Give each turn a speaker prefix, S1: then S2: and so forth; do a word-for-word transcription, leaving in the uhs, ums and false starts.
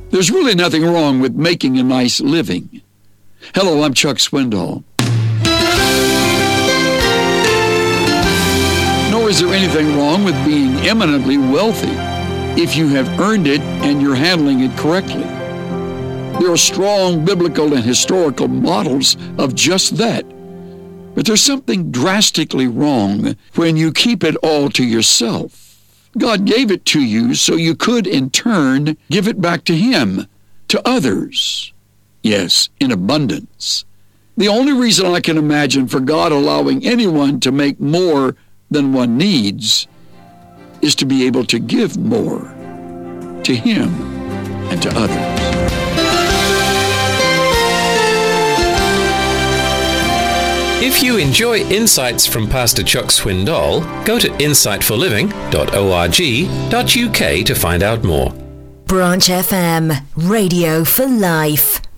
S1: There's really nothing wrong with making a nice living. Hello, I'm Chuck Swindoll. Nor is there anything wrong with being eminently wealthy if you have earned it and you're handling it correctly. There are strong biblical and historical models of just that. But there's something drastically wrong when you keep it all to yourself. God gave it to you so you could, in turn, give it back to Him, to others. Yes, in abundance. The only reason I can imagine for God allowing anyone to make more than one needs is to be able to give more to Him and to others.
S2: If you enjoy insights from Pastor Chuck Swindoll, go to insight for living dot org dot U K to find out more.
S3: Branch F M, Radio for Life.